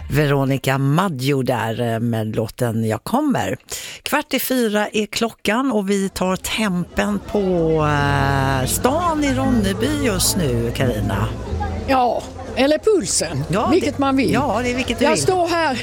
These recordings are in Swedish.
Veronica Maggio där med låten Jag kommer. 3:15 är klockan och vi tar tempen på stan i Ronneby just nu, Carina. Ja, eller pulsen, ja, vilket man vill. Ja, det är vilket du Jag vill. står här,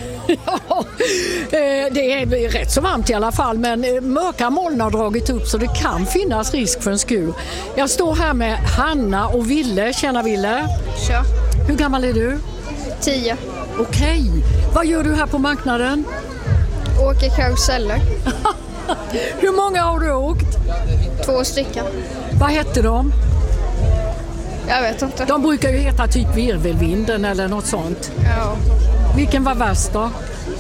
det är rätt så varmt i alla fall, men mörka moln har dragit upp så det kan finnas risk för en skur. Jag står här med Hanna och Ville. Tjena Ville. Tja. Hur gammal är du? 10. Okej. Vad gör du här på marknaden? Åker karuseller. Hur många har du åkt? 2 stycken. Vad hette de? Jag vet inte. De brukar ju heta typ virvelvinden eller något sånt. Ja. Vilken var värst då?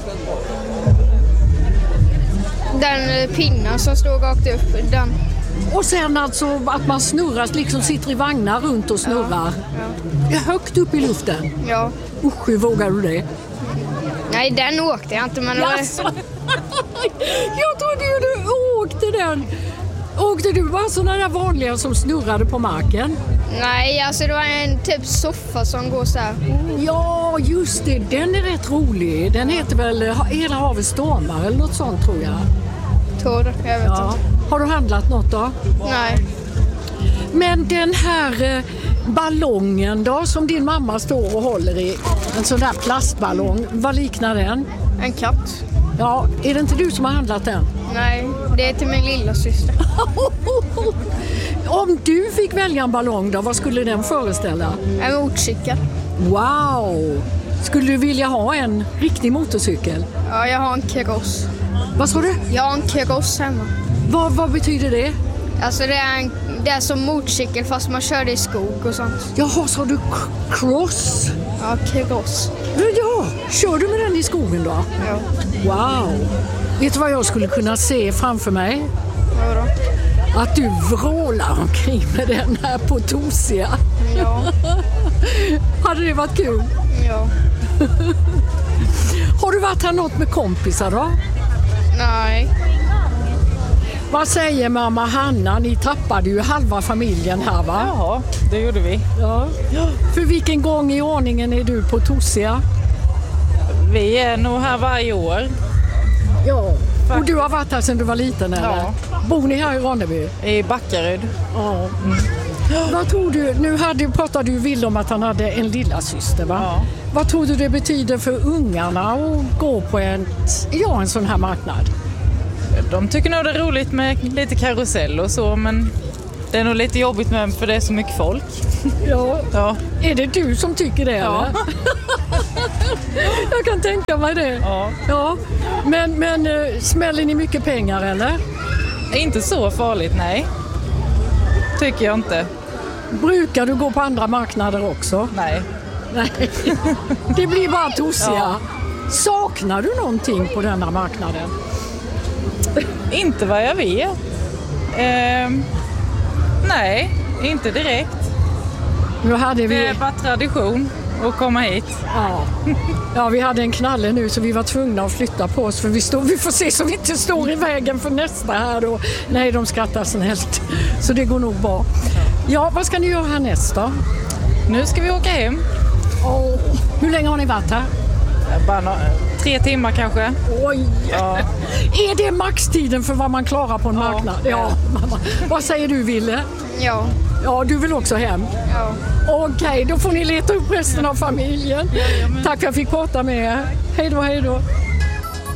Den pinnen som stod rakt upp, den. Och sen alltså att man snurrar, liksom sitter i vagnar runt och snurrar. Ja. Är högt upp i luften. Ja. Usch, hur vågar du det? Nej, den åkte jag inte, men... Jaså? Jag trodde ju du åkte den. Åkte du bara sådana där vanliga som snurrade på marken? Nej, alltså det var en typ soffa som går så här. Ja, just det. Den är rätt rolig. Den heter väl Hela havet stormar eller något sånt, tror jag. Jag vet inte. Har du handlat något då? Nej. Men den här ballongen då som din mamma står och håller i, en sån där plastballong, vad liknar den? En katt. Ja, är det inte du som har handlat den? Nej, det är till min lilla syster. Om du fick välja en ballong då, vad skulle den föreställa? En motorcykel. Wow! Skulle du vilja ha en riktig motorcykel? Ja, jag har en cross. Vad sa du? Jag har en cross hemma. Vad betyder det? Alltså det är som motorcykel fast man kör det i skog och sånt. Jaha, sa du cross? Ja, cross. Ja, kör du med den i skogen då? Ja. Wow! Vet du vad jag skulle kunna se framför mig? Vadå? Att du vrålar omkring med den här på Tosia. Ja. Hade det varit kul? Ja. Har du varit här något med kompisar då? Nej. Vad säger mamma Hanna? Ni tappade ju halva familjen här, va? Ja, det gjorde vi. Ja. För vilken gång i ordningen är du på Tosia? Vi är nog här varje år. Ja. Och du har varit här sedan du var liten, eller? Ja. Bor ni här i Ronneby? I Backaryd. Ja. Vad tror du? Nu pratade du Ville om att han hade en lilla syster, va? Ja. Vad tror du det betyder för ungarna att gå på en sån här marknad? De tycker nog det är roligt med lite karusell och så, men det är nog lite jobbigt med för det är så mycket folk. Ja. Ja. Är det du som tycker det, Ja. eller? Jag kan tänka mig det. Ja. Ja. Men smäller ni mycket pengar, eller? Inte så farligt, nej. Tycker jag inte. Brukar du gå på andra marknader också? Nej. Nej. Det blir bara Tosia. Ja. Saknar du någonting på denna marknaden? Inte vad jag vet. Nej, inte direkt. Nu hade vi... Det är bara tradition att komma hit. Ja, vi hade en knalle nu så vi var tvungna att flytta på oss för vi får se så vi inte står i vägen för nästa här då. Nej, de skrattar snällt. Så det går nog bra. Ja, vad ska ni göra här nästa? Nu ska vi åka hem. Hur länge har ni varit här? Bara 3 timmar kanske. Oj! Ja. Är det maxtiden för vad man klarar på en marknad? Ja, mamma. Vad säger du, Ville? Ja. Ja, du vill också hem? Ja. Okej, då får ni leta upp resten av familjen. Tack för att jag fick prata med er. Hej då, hej då.